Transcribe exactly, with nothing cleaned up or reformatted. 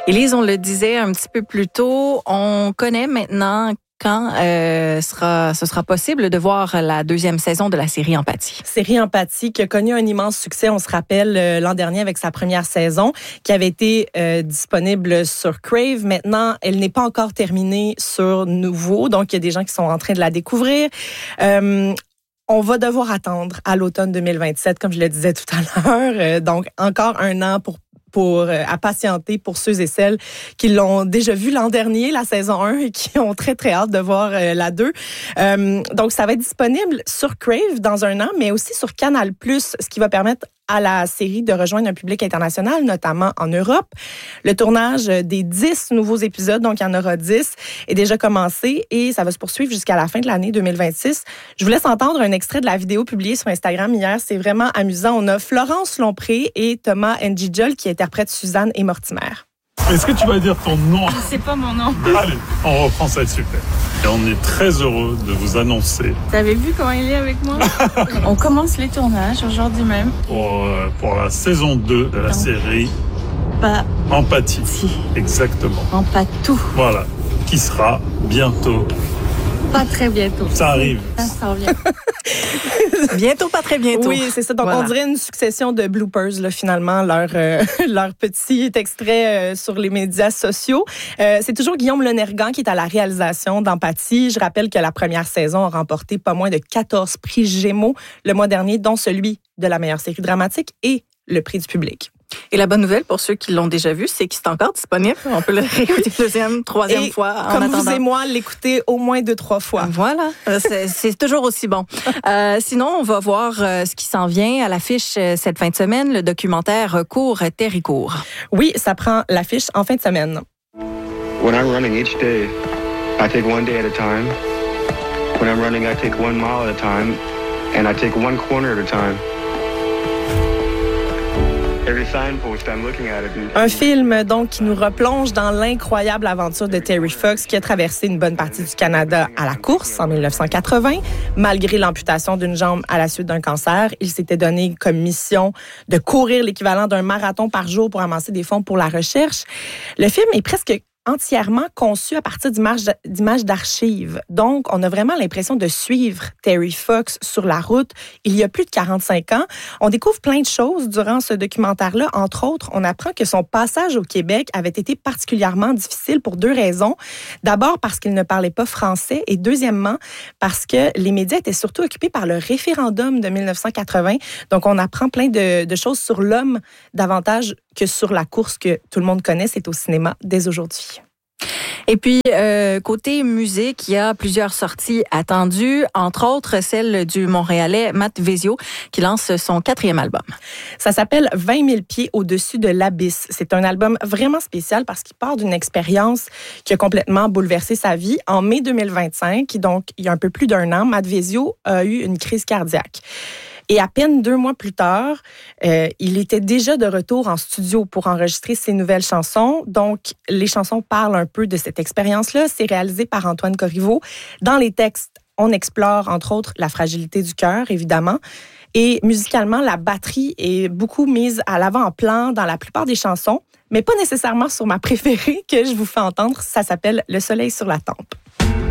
Élise, on le disait un petit peu plus tôt, on connaît maintenant quand euh, sera, ce sera possible de voir la deuxième saison de la série Empathie. Série Empathie qui a connu un immense succès, on se rappelle, euh, l'an dernier avec sa première saison, qui avait été euh, disponible sur Crave. Maintenant, elle n'est pas encore terminée sur Nouveau, donc il y a des gens qui sont en train de la découvrir. Euh, On va devoir attendre à l'automne deux mille vingt-sept, comme je le disais tout à l'heure. Euh, donc, encore un an pour pour euh, à patienter pour ceux et celles qui l'ont déjà vu l'an dernier, la saison un, et qui ont très, très hâte de voir euh, la deux. Euh, donc, ça va être disponible sur Crave dans un an, mais aussi sur Canal plus, ce qui va permettre à la série de rejoindre un public international, notamment en Europe. Le tournage des dix nouveaux épisodes, donc il y en aura dix, est déjà commencé et ça va se poursuivre jusqu'à la fin de l'année deux mille vingt-six. Je vous laisse entendre un extrait de la vidéo publiée sur Instagram hier. C'est vraiment amusant. On a Florence Lompré et Thomas N'Djidjol qui interprètent Suzanne et Mortimer. Est-ce que tu vas dire ton nom? C'est pas mon nom. Allez, on reprend ça, super. Et on est très heureux de vous annoncer. T'avais vu comment il est avec moi? On commence les tournages aujourd'hui même. Pour, euh, pour la saison deux de la Non. série Pas Empathie. si. Exactement. En pas tout. Voilà. Qui sera bientôt. Pas très bientôt. Ça arrive. Ça s'en vient. Bientôt, pas très bientôt. Oui, c'est ça. Donc, Voilà. on dirait une succession de bloopers, là, finalement, leur, euh, leur petit extrait euh, sur les médias sociaux. Euh, c'est toujours Guillaume Lonergan qui est à la réalisation d'Empathie. Je rappelle que la première saison a remporté pas moins de quatorze prix Gémeaux le mois dernier, dont celui de la meilleure série dramatique et le prix du public. Et la bonne nouvelle pour ceux qui l'ont déjà vu, c'est qu'il est encore disponible. On peut le réécouter deuxième, troisième Et fois en comme attendant. vous et moi, l'écouter au moins deux, trois fois. Voilà, c'est, c'est toujours aussi bon. Euh, sinon, on va voir euh, ce qui s'en vient à l'affiche euh, cette fin de semaine, le documentaire Cours Terricourt. Oui, ça prend l'affiche en fin de semaine. When I'm running each day, I take one day at a time. When I'm running, I take one mile at a time, and I take one corner at a time. Every signpost, I'm looking at it. Un film donc qui nous replonge dans l'incroyable aventure de Terry Fox qui a traversé une bonne partie du Canada à la course en dix-neuf cent quatre-vingts. Malgré l'amputation d'une jambe à la suite d'un cancer, il s'était donné comme mission de courir l'équivalent d'un marathon par jour pour amasser des fonds pour la recherche. Le film est presque entièrement conçu à partir d'images, d'images d'archives. Donc, on a vraiment l'impression de suivre Terry Fox sur la route il y a plus de quarante-cinq ans. On découvre plein de choses durant ce documentaire-là. Entre autres, on apprend que son passage au Québec avait été particulièrement difficile pour deux raisons. D'abord, parce qu'il ne parlait pas français et deuxièmement, parce que les médias étaient surtout occupés par le référendum de dix-neuf cent quatre-vingts. Donc, on apprend plein de, de choses sur l'homme davantage que sur la course que tout le monde connaît. C'est au cinéma dès aujourd'hui. Et puis, euh, côté musique, il y a plusieurs sorties attendues, entre autres celle du Montréalais Matt Vezio, qui lance son quatrième album. Ça s'appelle vingt mille pieds au-dessus de l'abysse. C'est un album vraiment spécial parce qu'il part d'une expérience qui a complètement bouleversé sa vie. En mai deux mille vingt-cinq, donc il y a un peu plus d'un an, Matt Vezio a eu une crise cardiaque. Et à peine deux mois plus tard, euh, il était déjà de retour en studio pour enregistrer ses nouvelles chansons. Donc, les chansons parlent un peu de cette expérience-là. C'est réalisé par Antoine Corriveau. Dans les textes, on explore, entre autres, la fragilité du cœur, évidemment. Et musicalement, la batterie est beaucoup mise à l'avant-plan dans la plupart des chansons, mais pas nécessairement sur ma préférée que je vous fais entendre. Ça s'appelle « Le soleil sur la tempe ».